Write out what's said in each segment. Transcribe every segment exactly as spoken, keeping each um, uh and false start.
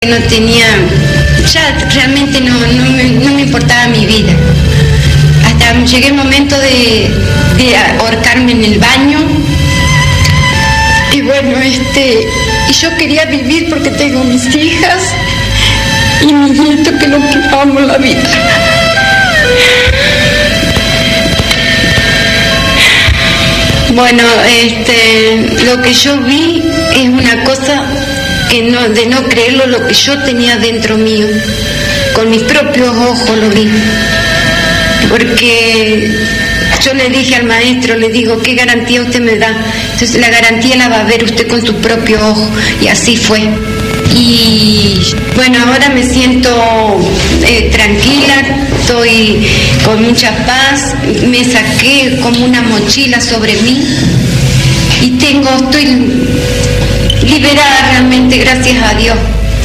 No tenía, ya realmente no, no, me, no me importaba mi vida. Hasta llegué el momento de, de ahorcarme en el baño. Y bueno, este, y yo quería vivir porque tengo mis hijas y mis nietos que no quitamos la vida. Bueno, este, lo que yo vi es una cosa que no, de no creerlo, lo que yo tenía dentro mío. Con mis propios ojos lo vi. Porque yo le dije al maestro, le digo, ¿qué garantía usted me da? Entonces la garantía la va a ver usted con sus propios ojos. Y así fue. Y bueno, ahora me siento eh, tranquila, estoy con mucha paz, me saqué como una mochila sobre mí y tengo, estoy liberada realmente, gracias a Dios.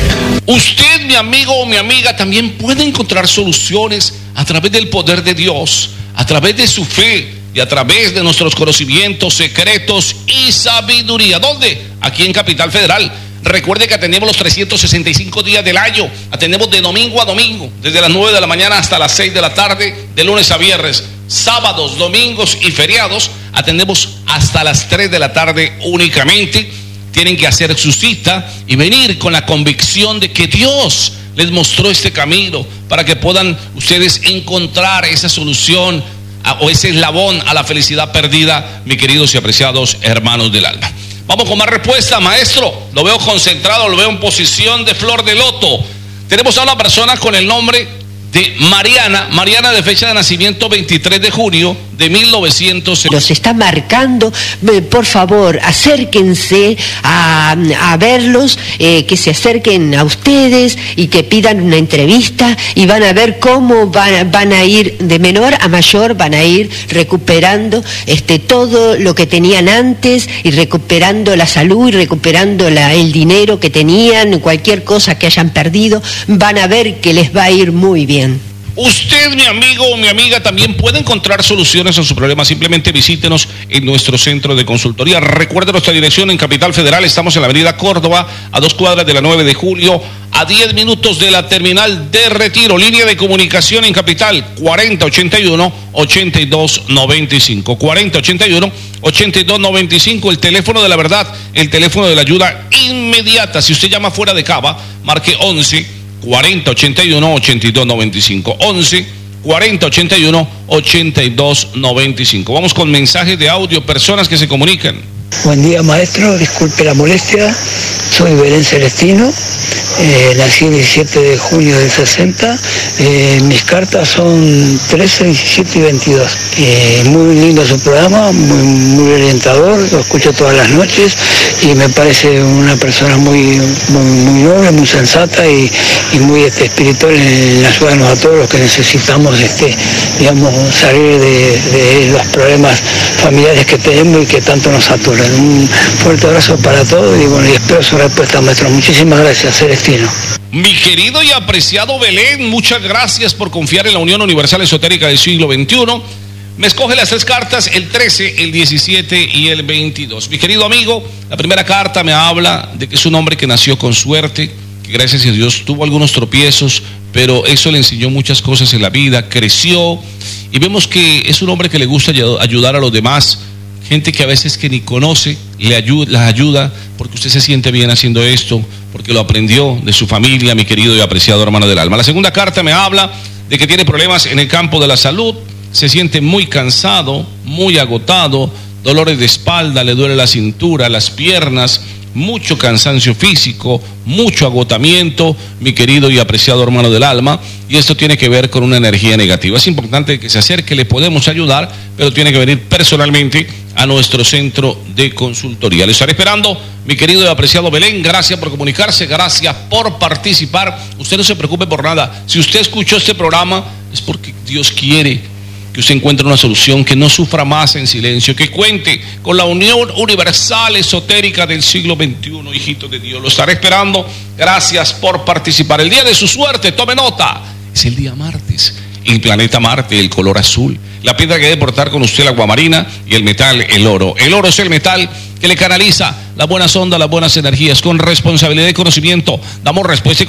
Usted, mi amigo o mi amiga, también puede encontrar soluciones a través del poder de Dios, a través de su fe y a través de nuestros conocimientos secretos y sabiduría. ¿Dónde? Aquí en Capital Federal. Recuerde que atendemos los trescientos sesenta y cinco días del año, atendemos de domingo a domingo, desde las nueve de la mañana hasta las seis de la tarde, de lunes a viernes, sábados, domingos y feriados, atendemos hasta las tres de la tarde únicamente. Tienen que hacer su cita y venir con la convicción de que Dios les mostró este camino para que puedan ustedes encontrar esa solución a, o ese eslabón a la felicidad perdida, mis queridos y apreciados hermanos del alma. Vamos con más respuesta, maestro. Lo veo concentrado, lo veo en posición de flor de loto. Tenemos a una persona con el nombre de Mariana, Mariana de fecha de nacimiento veintitrés de junio de mil novecientos. Los está marcando, por favor, acérquense a, a verlos, eh, que se acerquen a ustedes y que pidan una entrevista y van a ver cómo van, van a ir de menor a mayor, van a ir recuperando este, todo lo que tenían antes y recuperando la salud y recuperando la, el dinero que tenían, cualquier cosa que hayan perdido, van a ver que les va a ir muy bien. Usted, mi amigo o mi amiga, también puede encontrar soluciones a su problema. Simplemente visítenos en nuestro centro de consultoría. Recuerde nuestra dirección en Capital Federal. Estamos en la avenida Córdoba, a dos cuadras de la nueve de julio, a diez minutos de la terminal de Retiro. Línea de comunicación en Capital, cuarenta ochenta y uno, ochenta y dos noventa y cinco. cuarenta ochenta y uno, ochenta y dos noventa y cinco. El teléfono de la verdad, el teléfono de la ayuda inmediata. Si usted llama fuera de Cava, marque once cuarenta ochenta y uno, ochenta y dos noventa y cinco. once cuarenta ochenta y uno, ochenta y dos noventa y cinco. Vamos con mensajes de audio, personas que se comunican. Buen día, maestro, disculpe la molestia, soy Belén Celestino, eh, nací el diecisiete de junio del sesenta, eh, mis cartas son trece, diecisiete y veintidós. Eh, muy lindo su programa, muy, muy orientador, lo escucho todas las noches y me parece una persona muy, muy, muy noble, muy sensata y, y muy este, espiritual en, en ayudarnos a todos los que necesitamos este, digamos, salir de, de los problemas familiares que tenemos y que tanto nos saturan. Un fuerte abrazo para todos y bueno, y espero su respuesta, maestro. Muchísimas gracias, Celestino. Mi querido y apreciado Belén, muchas gracias por confiar en la Unión Universal Esotérica del siglo veintiuno. Me escoge las tres cartas, el trece, el diecisiete y el veintidós. Mi querido amigo, la primera carta me habla de que es un hombre que nació con suerte, que gracias a Dios tuvo algunos tropiezos, pero eso le enseñó muchas cosas en la vida, creció y vemos que es un hombre que le gusta ayudar a los demás. Gente que a veces que ni conoce, le ayuda, las ayuda porque usted se siente bien haciendo esto, porque lo aprendió de su familia, mi querido y apreciado hermano del alma. La segunda carta me habla de que tiene problemas en el campo de la salud, se siente muy cansado, muy agotado, dolores de espalda, le duele la cintura, las piernas, mucho cansancio físico, mucho agotamiento, mi querido y apreciado hermano del alma, y esto tiene que ver con una energía negativa. Es importante que se acerque, le podemos ayudar, pero tiene que venir personalmente a nuestro centro de consultoría. Le estaré esperando, mi querido y apreciado Belén. Gracias por comunicarse, gracias por participar. Usted no se preocupe por nada. Si usted escuchó este programa, es porque Dios quiere que usted encuentre una solución, que no sufra más en silencio, que cuente con la Unión Universal Esotérica del siglo veintiuno, hijito de Dios. Lo estaré esperando. Gracias por participar. El día de su suerte, tome nota, es el día martes. El planeta Marte, el color azul. La piedra que debe portar con usted, la aguamarina, y el metal, el oro. El oro es el metal que le canaliza las buenas ondas, las buenas energías. Con responsabilidad y conocimiento damos respuesta y